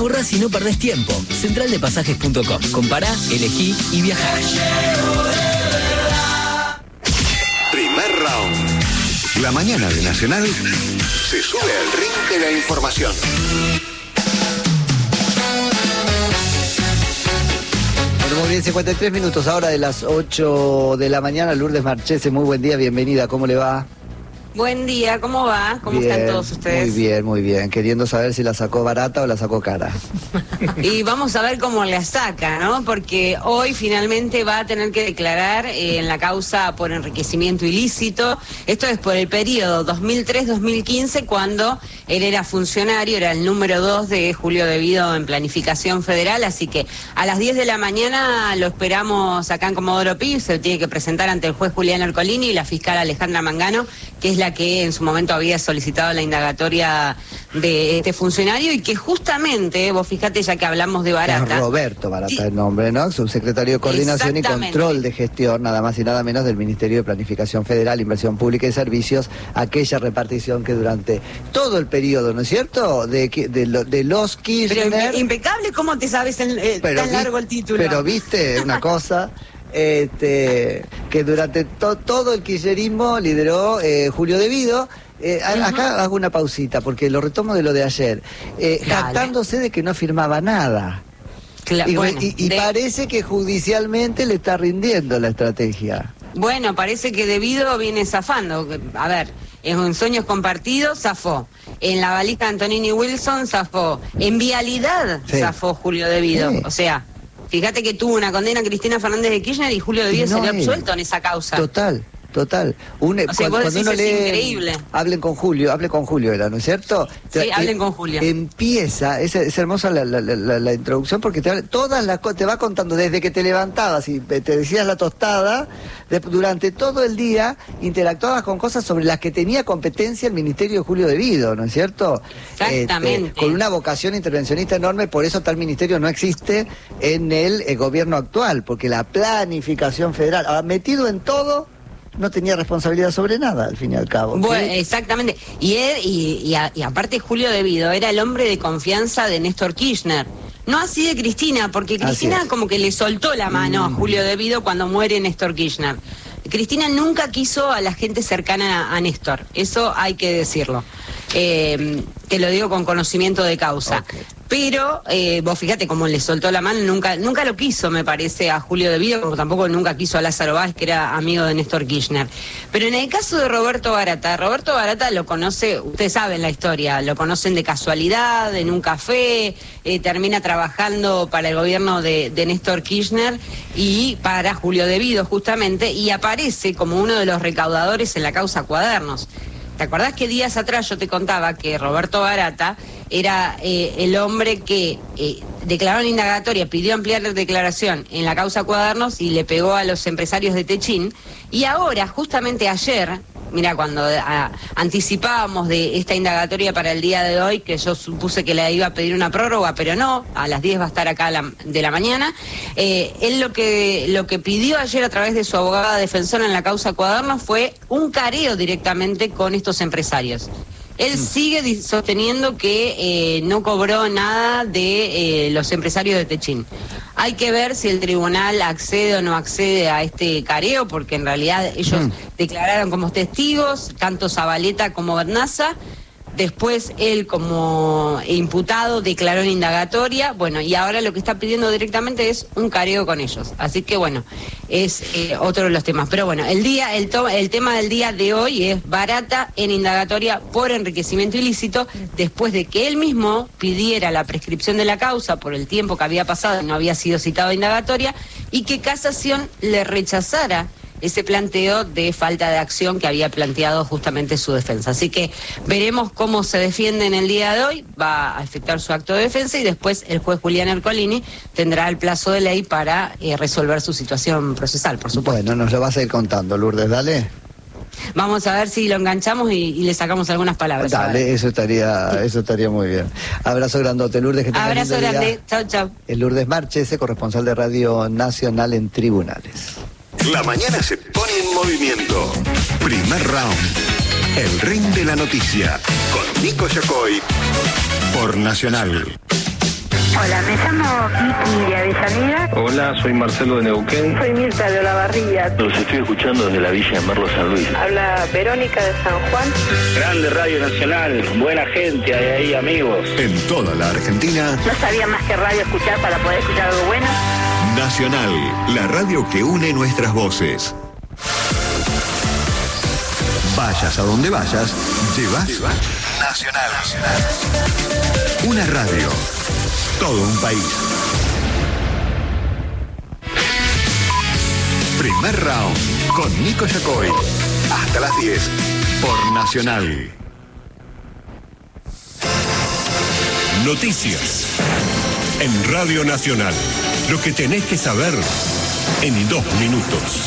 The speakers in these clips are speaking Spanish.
Ahorrás y no perdés tiempo. Centraldepasajes.com. Compará, elegí y viajá. Primer round. La mañana de Nacional se sube al ring de la información. Bueno, muy bien, 53 minutos ahora de las 8 de la mañana. Lourdes Marchese, muy buen día, bienvenida, ¿cómo le va? Buen día, ¿cómo va? ¿Cómo bien, están todos ustedes? Muy bien, muy bien. Queriendo saber si la sacó barata o la sacó cara. Y vamos a ver cómo la saca, ¿no? Porque hoy finalmente va a tener que declarar en la causa por enriquecimiento ilícito. Esto es por el periodo 2003-2015, cuando él era funcionario, era el número 2 de Julio Devido en Planificación Federal. Así que a las 10 de la mañana lo esperamos acá en Comodoro Pi. Se tiene que presentar ante el juez Julián Ercolini y la fiscal Alejandra Mangano, que es la que en su momento había solicitado la indagatoria de este funcionario y que justamente, vos fíjate, ya que hablamos de Barata... Es Roberto Barata, sí, el nombre, ¿no? Subsecretario de Coordinación y Control de Gestión, nada más y nada menos, del Ministerio de Planificación Federal, Inversión Pública y Servicios, aquella repartición que durante todo el periodo, ¿no es cierto?, de los Kirchner... Pero impecable, ¿cómo te sabes tan largo el título? Pero viste una cosa... que durante todo el kirchnerismo lideró Julio Devido. Acá hago una pausita porque lo retomo de lo de ayer, jactándose de que no firmaba nada. Y parece que judicialmente le está rindiendo la estrategia. Bueno, parece que Devido viene zafando. A ver, en Sueños Compartidos zafó, en la valija de Antonini Wilson zafó, en Vialidad zafó Julio Devido, o sea... Fíjate que tuvo una condena a Cristina Fernández de Kirchner y Julio Devido salió absuelto en esa causa. Total. O sea, cuando uno lee, es increíble. Hable con Julio era, ¿no es cierto? Sí, hablen con Julio. Empieza, es hermosa la introducción porque te va contando desde que te levantabas y te decías la tostada, durante todo el día interactuabas con cosas sobre las que tenía competencia el Ministerio de Julio Devido, ¿no es cierto? Exactamente. Con una vocación intervencionista enorme, por eso tal ministerio no existe en el gobierno actual, porque la planificación federal, metido en todo, no tenía responsabilidad sobre nada, al fin y al cabo. Bueno, exactamente. Y aparte Julio Devido era el hombre de confianza de Néstor Kirchner. No así de Cristina, porque Cristina como que le soltó la mano a Julio Devido cuando muere Néstor Kirchner. Cristina nunca quiso a la gente cercana a Néstor, eso hay que decirlo. Te lo digo con conocimiento de causa. Okay. Pero vos fíjate cómo le soltó la mano, nunca lo quiso, me parece, a Julio Devido, como tampoco nunca quiso a Lázaro Báez, que era amigo de Néstor Kirchner. Pero en el caso de Roberto Barata lo conoce, ustedes saben la historia, lo conocen de casualidad, en un café, termina trabajando para el gobierno de Néstor Kirchner y para Julio Devido justamente, y aparece como uno de los recaudadores en la causa Cuadernos. ¿Te acordás que días atrás yo te contaba que Roberto Barata era el hombre que declaró en indagatoria, pidió ampliar la declaración en la causa Cuadernos y le pegó a los empresarios de Techín? Y ahora, justamente ayer, mira, cuando anticipábamos de esta indagatoria para el día de hoy, que yo supuse que le iba a pedir una prórroga, pero no, a las 10 va a estar acá de la mañana, él lo que pidió ayer a través de su abogada defensora en la causa Cuadernos fue un careo directamente con estos empresarios. Él sigue sosteniendo que no cobró nada de los empresarios de Techín. Hay que ver si el tribunal accede o no accede a este careo, porque en realidad ellos declararon como testigos, tanto Zabaleta como Bernaza. Después él como imputado declaró en indagatoria, bueno, y ahora lo que está pidiendo directamente es un careo con ellos. Así que bueno, es otro de los temas. Pero bueno, el tema del día de hoy es Barata en indagatoria por enriquecimiento ilícito, después de que él mismo pidiera la prescripción de la causa por el tiempo que había pasado y no había sido citado a indagatoria, y que Casación le rechazara ese planteo de falta de acción que había planteado justamente su defensa. Así que veremos cómo se defiende en el día de hoy, va a efectuar su acto de defensa y después el juez Julián Ercolini tendrá el plazo de ley para resolver su situación procesal, por supuesto. Bueno, nos lo vas a ir contando, Lourdes, dale. Vamos a ver si lo enganchamos y le sacamos algunas palabras. Dale, eso estaría muy bien. Abrazo grandote, Lourdes. Que abrazo grande, chau, chau. El Lourdes Marchese, corresponsal de Radio Nacional en Tribunales. La mañana se pone en movimiento. Primer round. El ring de la noticia. Con Nico Yacoy. Por Nacional. Hola, me llamo Vicky de Avellaneda. Hola, soy Marcelo de Neuquén. Soy Mirta de Olavarría. Los estoy escuchando desde la Villa de Merlo San Luis. Habla Verónica de San Juan. Grande Radio Nacional, buena gente, hay ahí amigos. En toda la Argentina. No sabía más que radio escuchar para poder escuchar algo bueno. Nacional, la radio que une nuestras voces. Vayas a donde vayas, llevas Nacional. Una radio, todo un país. Primer round con Nico Yacoy. Hasta las 10 por Nacional. Noticias en Radio Nacional. Lo que tenés que saber en 2 minutos.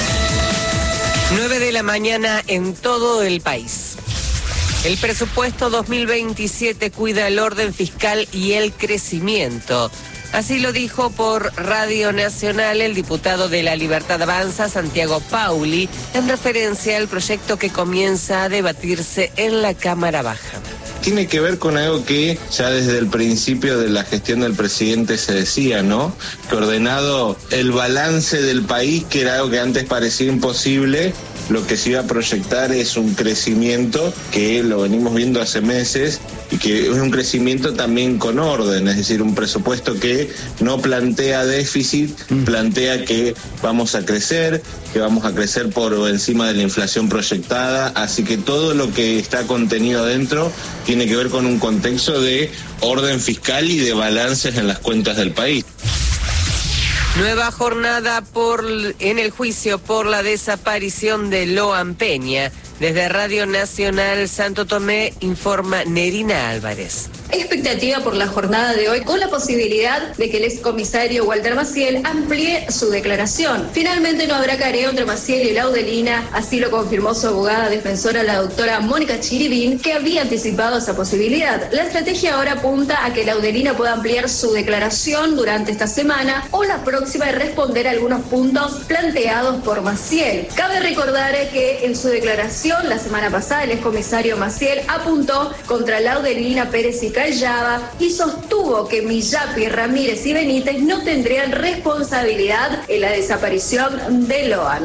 9 de la mañana en todo el país. El presupuesto 2027 cuida el orden fiscal y el crecimiento. Así lo dijo por Radio Nacional el diputado de La Libertad Avanza, Santiago Pauli, en referencia al proyecto que comienza a debatirse en la Cámara Baja. Tiene que ver con algo que ya desde el principio de la gestión del presidente se decía, ¿no? Que ordenado el balance del país, que era algo que antes parecía imposible, lo que se iba a proyectar es un crecimiento que lo venimos viendo hace meses y que es un crecimiento también con orden, es decir, un presupuesto que no plantea déficit, plantea que vamos a crecer, por encima de la inflación proyectada, así que todo lo que está contenido dentro tiene que ver con un contexto de orden fiscal y de balances en las cuentas del país. Nueva jornada en el juicio por la desaparición de Loan Peña. Desde Radio Nacional Santo Tomé informa Nerina Álvarez. Expectativa por la jornada de hoy con la posibilidad de que el excomisario Walter Maciel amplíe su declaración. Finalmente no habrá careo entre Maciel y Laudelina, así lo confirmó su abogada defensora, la doctora Mónica Chiribín, que había anticipado esa posibilidad. La estrategia ahora apunta a que Laudelina pueda ampliar su declaración durante esta semana o la próxima y responder a algunos puntos planteados por Maciel. Cabe recordar que en su declaración la semana pasada el excomisario Maciel apuntó contra Laudelina, Pérez y Callaba y sostuvo que Millapi, Ramírez y Benítez no tendrían responsabilidad en la desaparición de Loan.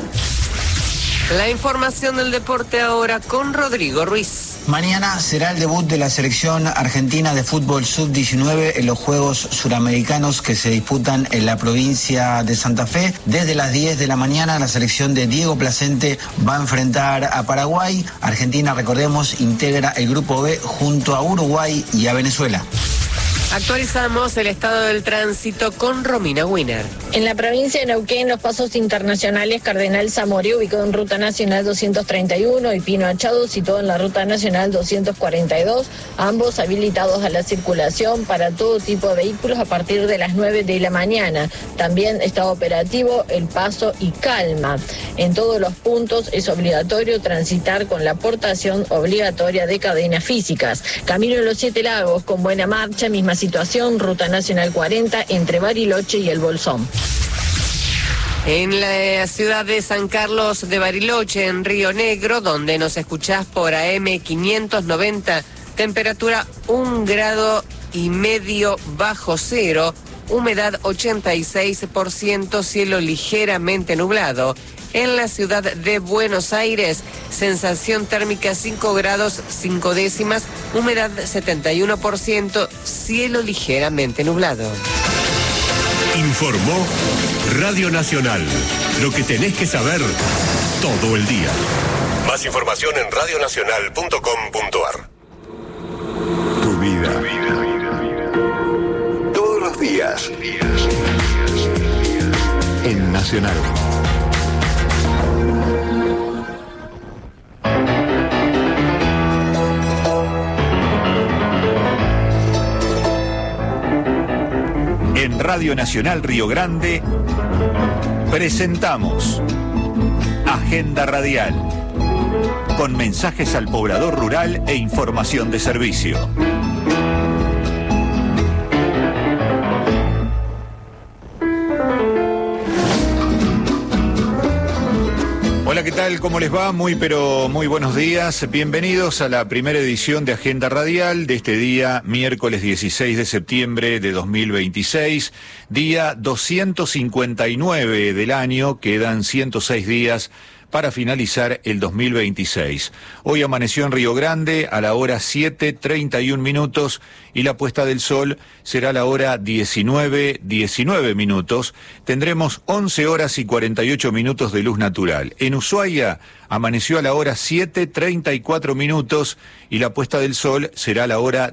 La información del deporte ahora con Rodrigo Ruiz. Mañana será el debut de la selección argentina de fútbol sub-19 en los Juegos Suramericanos que se disputan en la provincia de Santa Fe. Desde las 10 de la mañana la selección de Diego Placente va a enfrentar a Paraguay. Argentina, recordemos, integra el grupo B junto a Uruguay y a Venezuela. Actualizamos el estado del tránsito con Romina Winner. En la provincia de Neuquén, los pasos internacionales Cardenal Zamoré, ubicado en Ruta Nacional 231, y Pino Achado, situado en la Ruta Nacional 242, ambos habilitados a la circulación para todo tipo de vehículos a partir de las 9 de la mañana. También está operativo el Paso y Calma. En todos los puntos es obligatorio transitar con la portación obligatoria de cadenas físicas. Camino de los 7 Lagos con buena marcha, misma situación, Ruta Nacional 40 entre Bariloche y El Bolsón. En la ciudad de San Carlos de Bariloche, en Río Negro, donde nos escuchás por AM 590, temperatura 1,5 grados bajo cero, humedad 86%, cielo ligeramente nublado. En la ciudad de Buenos Aires, sensación térmica 5 grados 5 décimas, humedad 71%, cielo ligeramente nublado. Informó Radio Nacional. Lo que tenés que saber todo el día. Más información en radionacional.com.ar. Tu vida. Todos los días. En Nacional. En Radio Nacional Río Grande presentamos Agenda Radial, con mensajes al poblador rural e información de servicio. Hola, ¿qué tal? tal? ¿Cómo les va? Muy buenos días. Bienvenidos a la primera edición de Agenda Radial de este día, miércoles 16 de septiembre de 2026, día 259 del año. Quedan 106 días para finalizar el 2026. Hoy amaneció en Río Grande a la hora 7:31 minutos y la puesta del sol será a la hora 19:19 minutos. Tendremos 11 horas y 48 minutos de luz natural. En Ushuaia amaneció a la hora 7:34 minutos y la puesta del sol será a la hora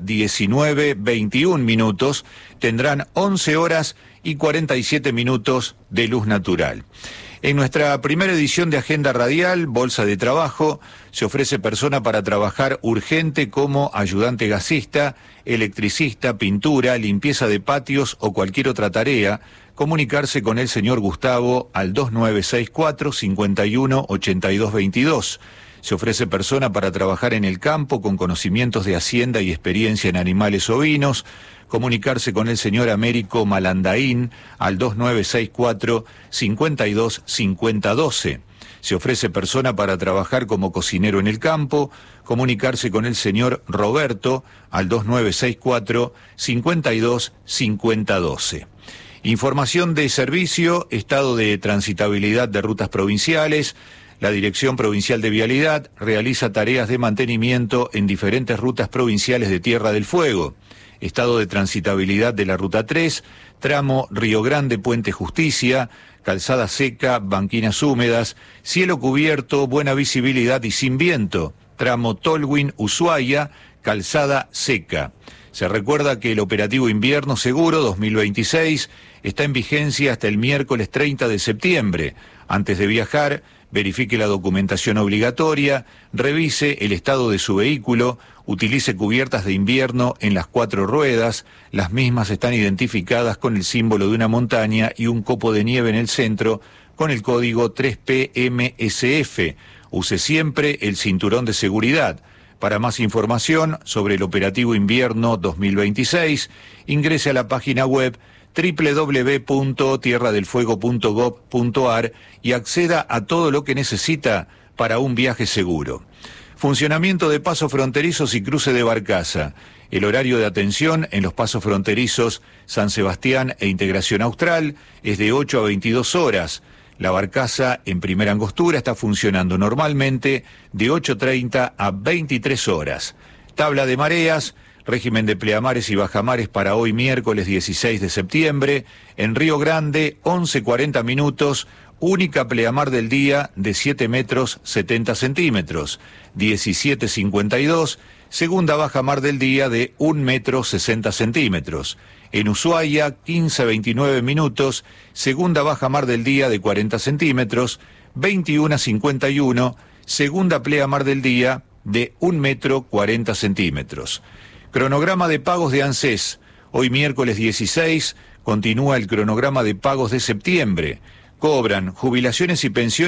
19:21 minutos. Tendrán 11 horas y 47 minutos de luz natural. En nuestra primera edición de Agenda Radial, Bolsa de Trabajo, se ofrece persona para trabajar urgente como ayudante gasista, electricista, pintura, limpieza de patios o cualquier otra tarea. Comunicarse con el señor Gustavo al 2964 51 82 22. Se ofrece persona para trabajar en el campo con conocimientos de hacienda y experiencia en animales ovinos. Comunicarse con el señor Américo Malandaín al 2964 52 50 12. Se ofrece persona para trabajar como cocinero en el campo. Comunicarse con el señor Roberto al 2964 52 50 12. Información de servicio, estado de transitabilidad de rutas provinciales. La Dirección Provincial de Vialidad realiza tareas de mantenimiento en diferentes rutas provinciales de Tierra del Fuego. Estado de transitabilidad de la Ruta 3, tramo Río Grande, Puente Justicia, calzada seca, banquinas húmedas, cielo cubierto, buena visibilidad y sin viento, tramo Tolwyn, Ushuaia, calzada seca. Se recuerda que el operativo Invierno Seguro 2026 está en vigencia hasta el miércoles 30 de septiembre. Antes de viajar, verifique la documentación obligatoria, revise el estado de su vehículo, utilice cubiertas de invierno en las 4 ruedas, las mismas están identificadas con el símbolo de una montaña y un copo de nieve en el centro con el código 3PMSF. Use siempre el cinturón de seguridad. Para más información sobre el operativo Invierno 2026, ingrese a la página web www.tierradelfuego.gov.ar y acceda a todo lo que necesita para un viaje seguro. Funcionamiento de pasos fronterizos y cruce de Barcaza. El horario de atención en los pasos fronterizos San Sebastián e Integración Austral es de 8 a 22 horas. La Barcaza en Primera Angostura está funcionando normalmente de 8:30 a 23 horas. Tabla de mareas. Régimen de pleamares y bajamares para hoy miércoles 16 de septiembre. En Río Grande, 11:40 minutos, única pleamar del día de 7 metros 70 centímetros. 17:52, segunda bajamar del día de 1 metro 60 centímetros. En Ushuaia, 15:29 minutos, segunda bajamar del día de 40 centímetros. 21:51, segunda pleamar del día de 1 metro 40 centímetros. Cronograma de pagos de ANSES. Hoy miércoles 16 continúa el cronograma de pagos de septiembre. Cobran jubilaciones y pensiones